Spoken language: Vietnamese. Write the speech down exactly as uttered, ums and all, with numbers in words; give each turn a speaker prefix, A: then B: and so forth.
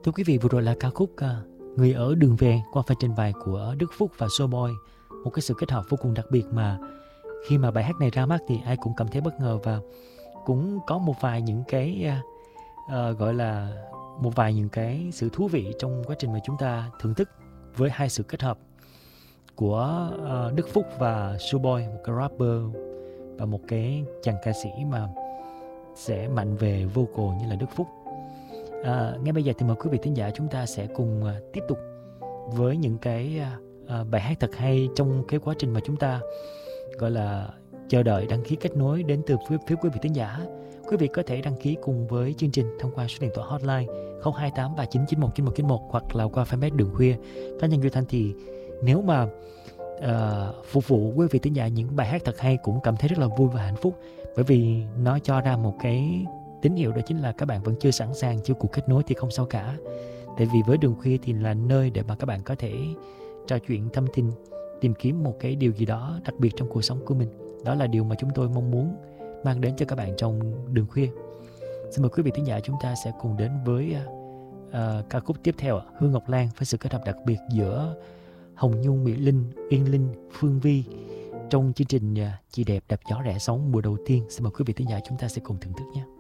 A: Thưa quý vị, vừa rồi là ca khúc à, Người ở đường về qua phần trình bày của Đức Phúc và Showboy. Một cái sự kết hợp vô cùng đặc biệt mà khi mà bài hát này ra mắt thì ai cũng cảm thấy bất ngờ, và cũng có một vài những cái à, à, gọi là một vài những cái sự thú vị trong quá trình mà chúng ta thưởng thức với hai sự kết hợp của à, Đức Phúc và Showboy, một cái rapper và một cái chàng ca sĩ mà sẽ mạnh về vocal như là Đức Phúc. À, ngay bây giờ thì mời quý vị thính giả chúng ta sẽ cùng à, tiếp tục với những cái à, bài hát thật hay trong cái quá trình mà chúng ta gọi là chờ đợi đăng ký kết nối đến từ phía, phía quý vị thính giả. Quý vị có thể đăng ký cùng với chương trình thông qua số điện thoại hotline không hai tám ba chín chín một chín một chín một hoặc là qua fanpage Đường Khuya. Cá nhân Duy Thanh thì nếu mà à, phục vụ quý vị thính giả những bài hát thật hay cũng cảm thấy rất là vui và hạnh phúc, bởi vì nó cho ra một cái tín hiệu, đó chính là các bạn vẫn chưa sẵn sàng, chưa cuộc kết nối thì không sao cả. Tại vì với Đường Khuya thì là nơi để mà các bạn có thể trò chuyện thăm tin, tìm kiếm một cái điều gì đó đặc biệt trong cuộc sống của mình. Đó là điều mà chúng tôi mong muốn mang đến cho các bạn trong Đường Khuya. Xin mời quý vị thính giả chúng ta sẽ cùng đến với uh, ca khúc tiếp theo, Hương Ngọc Lan, với sự kết hợp đặc biệt giữa Hồng Nhung, Mỹ Linh, Uyên Linh, Phương Vi trong chương trình uh, Chị Đẹp Đạp Gió Rẽ Sóng mùa đầu tiên. Xin mời quý vị thính giả chúng ta sẽ cùng thưởng thức nhé.